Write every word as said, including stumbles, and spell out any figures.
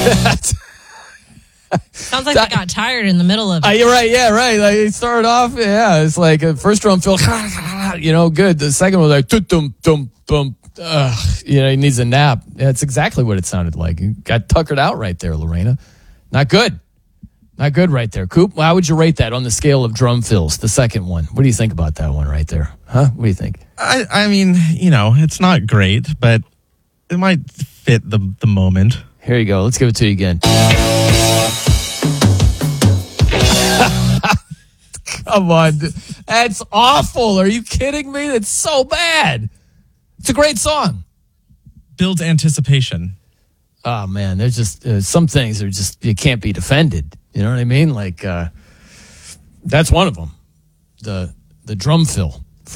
Sounds like that, they got tired in the middle of it. Uh, you're right. Yeah, right. Like it started off. Yeah, it's like a first drum fill. You know, good. The second one was like dum dum dum. Ugh, you know, he needs a nap. That's exactly what it sounded like. You got tuckered out right there, Lorena. Not good. Not good right there. Coop, how would you rate that on the scale of drum fills? The second one. What do you think about that one right there? Huh? What do you think? I, I mean, you know, it's not great, but it might fit the the moment. Here you go. Let's give it to you again. Come on. That's awful. Are you kidding me? That's so bad. It's a great song. Builds anticipation. Oh, man. There's just uh, some things are just, you can't be defended. You know what I mean? Like, uh, that's one of them. The, the drum fill.